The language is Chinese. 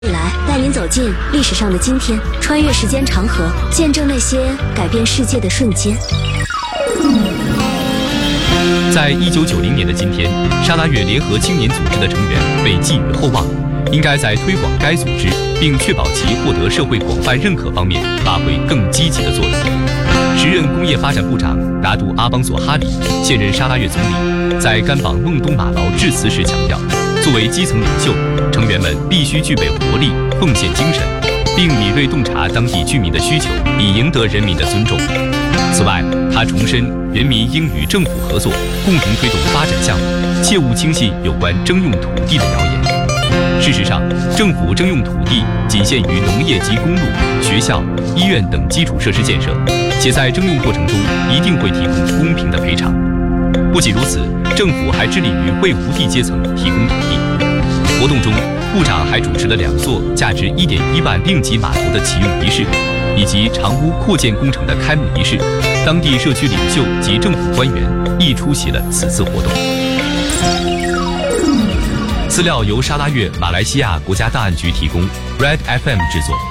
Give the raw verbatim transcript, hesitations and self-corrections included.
未来，带您走进历史上的今天，穿越时间长河，见证那些改变世界的瞬间。 在一九九零年的今天，沙拉越联合青年组织的成员被寄予厚望，应该在推广该组织并确保其获得社会广泛认可方面发挥更积极的作用。时任工业发展部长拿督阿邦索哈里，现任沙拉越总理，在甘榜孟东马劳致辞时强调，作为基层领袖，成员们必须具备活力、奉献精神，并敏锐洞察当地居民的需求，以赢得人民的尊重。此外，他重申人民应与政府合作，共同推动发展项目，切勿轻信有关征用土地的谣言。事实上，政府征用土地仅限于农业及公路、学校、医院等基础设施建设，且在征用过程中一定会提供公平的赔偿。不仅如此，政府还致力于为无地阶层提供土地。活动中，部长还主持了两座价值一点一万令吉码头的启用仪式，以及长屋扩建工程的开幕仪式。当地社区领袖及政府官员亦出席了此次活动。资料由沙拉越马来西亚国家档案局提供 ，Red F M 制作。